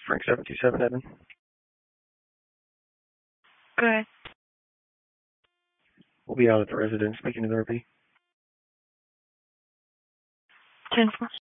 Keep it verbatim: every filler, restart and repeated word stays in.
Frank seven two seven, Evan. Go ahead. We'll be out at the residence speaking to the R P. ten four.